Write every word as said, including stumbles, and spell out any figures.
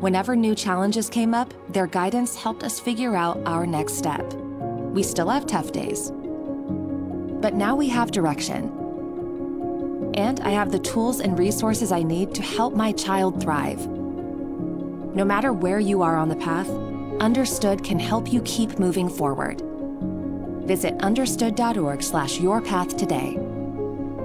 Whenever new challenges came up, their guidance helped us figure out our next step. We still have tough days, but now we have direction. And I have the tools and resources I need to help my child thrive. No matter where you are on the path, Understood can help you keep moving forward. Visit understood dot org slash your path today.